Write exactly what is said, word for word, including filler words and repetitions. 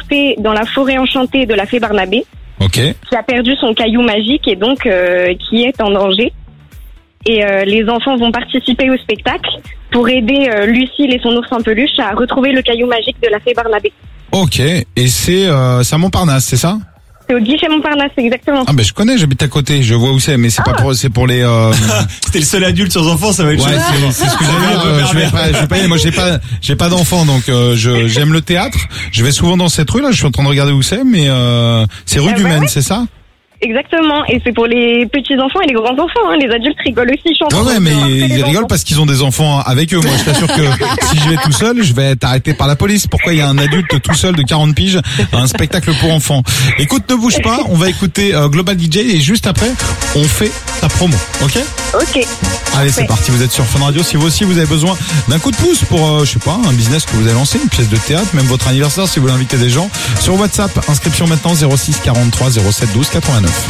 transporté dans la forêt enchantée de la fée Barnabé. Ok. Qui a perdu son caillou magique et donc euh, qui est en danger. Et euh, les enfants vont participer au spectacle pour aider euh, Lucille et son ours en peluche à retrouver le caillou magique de la fée Barnabé. Ok. Et c'est euh, c'est à Montparnasse, c'est ça? C'est au guichet Montparnasse, exactement. Ah ben je connais, j'habite à côté, je vois où c'est, mais c'est Ah. pas pour, c'est pour les. Euh... C'était le seul adulte sans enfant, ça va être Ouais, chouette. c'est, c'est ce que j'allais dire. euh, je vais pas, je vais pas y aller. Moi, j'ai pas, j'ai pas d'enfant, donc euh, je j'aime le théâtre. Je vais souvent dans cette rue là. Je suis en train de regarder où c'est, mais euh, c'est rue Euh, du ouais, Maine, ouais. c'est ça? Exactement. Et c'est pour les petits-enfants et les grands-enfants. Hein. Les adultes rigolent aussi. chantent. Ouais, ouais, mais C'est les ils rigolent enfants. parce qu'ils ont des enfants avec eux. Moi, je t'assure que si je vais tout seul, je vais être arrêté par la police. Pourquoi il y a un adulte tout seul de quarante piges à un spectacle pour enfants? Écoute, ne bouge pas. On va écouter euh, Global D J et juste après, on fait ta promo. Ok? Ok. Allez, c'est Ouais. parti. Vous êtes sur Fun Radio. Si vous aussi vous avez besoin d'un coup de pouce pour, euh, je sais pas, un business que vous avez lancé, une pièce de théâtre, même votre anniversaire, si vous voulez inviter des gens, sur WhatsApp, inscription maintenant zéro six quarante-trois zéro sept douze quatre-vingt-neuf.